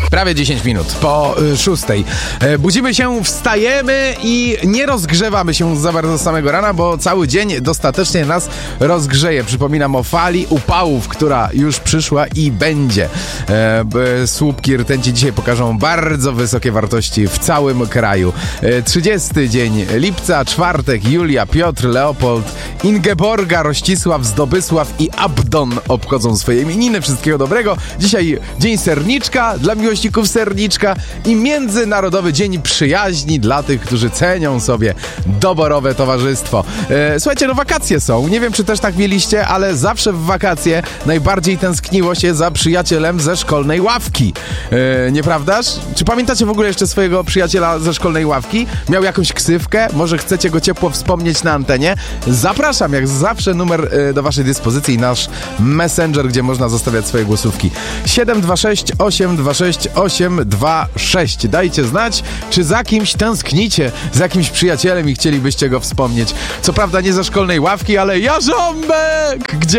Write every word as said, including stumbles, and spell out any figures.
Prawie dziesięć minut po y, szóstej. E, budzimy się, wstajemy i nie rozgrzewamy się za bardzo samego rana, bo cały dzień dostatecznie nas rozgrzeje. Przypominam o fali upałów, która już przyszła i będzie. E, b, słupki rtęci dzisiaj pokażą bardzo wysokie wartości w całym kraju. E, trzydziesty dzień lipca, czwartek, Julia, Piotr, Leopold, Ingeborga, Rościsław, Zdobysław i Abdon obchodzą swoje imieniny. Wszystkiego dobrego. Dzisiaj dzień serniczka dla miłośników serniczka i Międzynarodowy Dzień Przyjaźni dla tych, którzy cenią sobie doborowe towarzystwo. E, słuchajcie, no wakacje są. Nie wiem, czy też tak mieliście, ale zawsze w wakacje najbardziej tęskniło się za przyjacielem ze szkolnej ławki. E, nieprawdaż? Czy pamiętacie w ogóle jeszcze swojego przyjaciela ze szkolnej ławki? Miał jakąś ksywkę? Może chcecie go ciepło wspomnieć na antenie? Zapraszam, jak zawsze, numer e, do waszej dyspozycji i nasz messenger, gdzie można zostawiać swoje głosówki. siedem dwa sześć osiem dwa sześć osiem dwa sześć. Dajcie znać, czy za kimś tęsknicie, za jakimś przyjacielem i chcielibyście go wspomnieć. Co prawda nie ze szkolnej ławki, ale jarząbek! Gdzie